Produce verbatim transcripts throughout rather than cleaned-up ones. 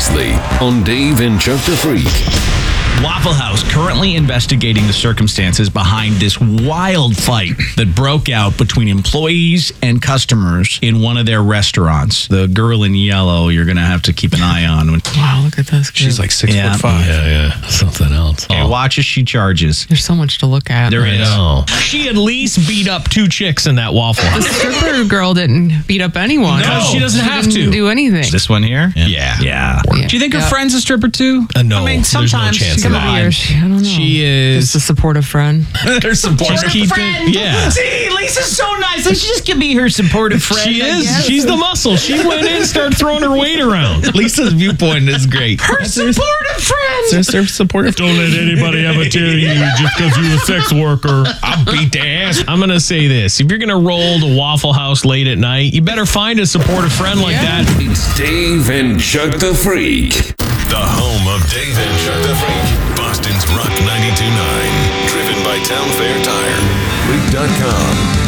previously on Dave and Chuck the Freak. Waffle House currently investigating the circumstances behind this wild fight that broke out between employees and customers in one of their restaurants. The girl in yellow, you're going to have to keep an eye on. Wow, look at this. She's like six Yeah. foot five. Yeah, yeah. Something else. Okay, watch as she charges. There's so much to look at. There I is. know. She at least beat up two chicks in that Waffle The House. stripper girl didn't beat up anyone. No, she doesn't have didn't to. do anything. This one here? Yeah. Yeah. Yeah. Do you think her Yeah. friend's a stripper too? Uh, no, I mean, there's no sometimes chance come of that. on. Or she, I don't know. She is- Just a supportive friend. They're supportive Keep it- friend. Yeah. See, Lisa's so nice. Let's just give me her supportive friend. She I is. guess. She's the muscle. She went in and started throwing her weight around. Lisa's viewpoint is great. her supportive friend. There's their supportive. Don't let anybody ever tell you just because you're a sex worker, I'll beat their ass. I'm going to say this. If you're going to roll to Waffle House late at night, you better find a supportive friend like that. It's Dave and Chuck the Freak. The home of Dave and Chuck the Freak. Boston's Rock ninety-two point nine. Driven by Town Fair Tire. Freak dot com.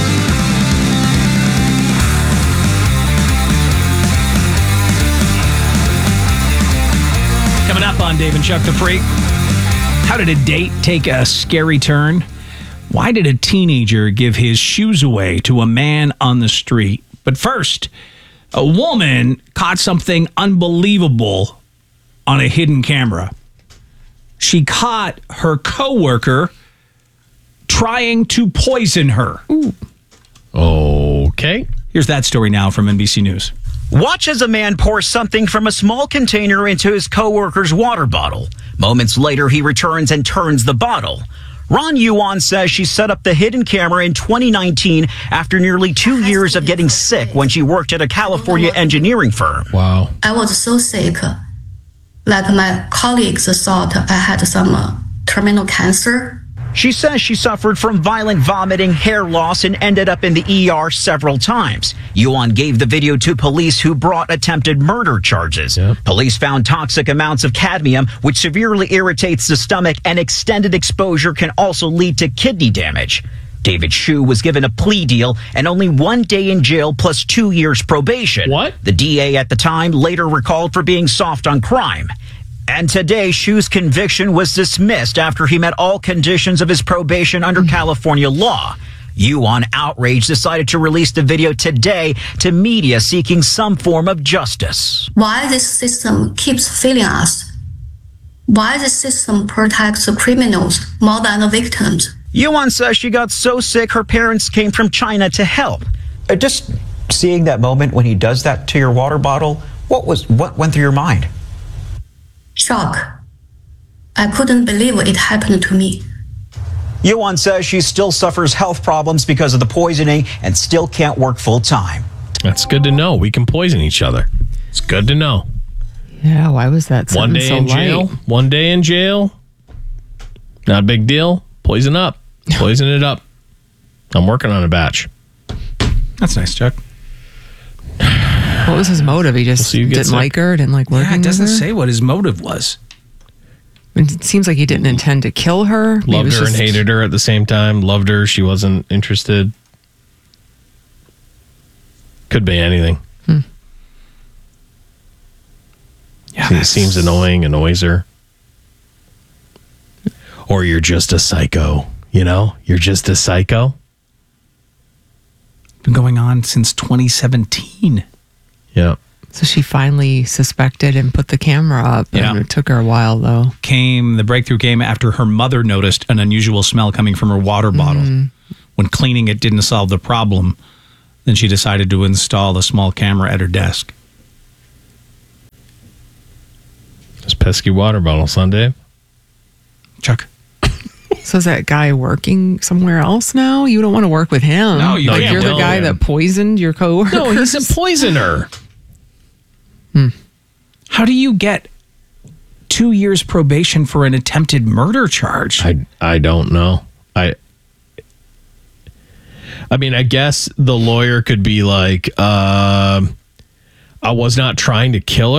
Coming up on Dave and Chuck the Freak. How did a date take a scary turn? Why did a teenager give his shoes away to a man on the street? But first, a woman caught something unbelievable on a hidden camera. She caught her coworker trying to poison her. Okay. Here's that story now from N B C News. Watch as a man pours something from a small container into his coworker's water bottle. Moments later, he returns and turns the bottle. Ron Yuan says she set up the hidden camera in twenty nineteen after nearly two years of getting sick when she worked at a California engineering firm. Wow. I was so sick. Like my colleagues thought I had some uh, terminal cancer. She says she suffered from violent vomiting, hair loss, and ended up in the E R several times. Yuan gave the video to police who brought attempted murder charges. Yep. Police found toxic amounts of cadmium, which severely irritates the stomach, and extended exposure can also lead to kidney damage. David Shu was given a plea deal and only one day in jail plus two years probation. What? The D A at the time later recalled for being soft on crime. And today, Shu's conviction was dismissed after he met all conditions of his probation under California law. Yuan, outraged, decided to release the video today to media seeking some form of justice. Why this system keeps failing us? Why the system protects the criminals more than the victims? Yuan says she got so sick her parents came from China to help. Uh, just seeing that moment when he does that to your water bottle, what was what went through your mind? Shock. I couldn't believe it happened to me. Yuan says she still suffers health problems because of the poisoning and still can't work full time. That's good to know. We can poison each other. It's good to know. Yeah, why was that One sentence day so in light? jail. One day in jail. Not a big deal. Poison up. Poison it up. I'm working on a batch. That's nice, Chuck. What was his motive? He just see who gets didn't it. like her, didn't like working Yeah, it doesn't with her? say what his motive was. It seems like he didn't intend to kill her. Maybe it Loved was her and just- hated her at the same time. Loved her. She wasn't interested. Could be anything. Yeah, It that's- seems annoying, annoys her. Or you're just a psycho. You know? You're just a psycho. been going on since twenty seventeen. Yeah. So she finally suspected and put the camera up. Yeah. And it took her a while, though. Came the breakthrough came after her mother noticed an unusual smell coming from her water bottle. When cleaning it didn't solve the problem, then she decided to install a small camera at her desk. This pesky water bottle, son, Dave. Chuck. So is that guy working somewhere else now? You don't want to work with him. No, you like can't you're the tell guy him. that poisoned your coworker. No, he's a poisoner. How do you get two years probation for an attempted murder charge? I I don't know. I I mean, I guess the lawyer could be like, um, I was not trying to kill her.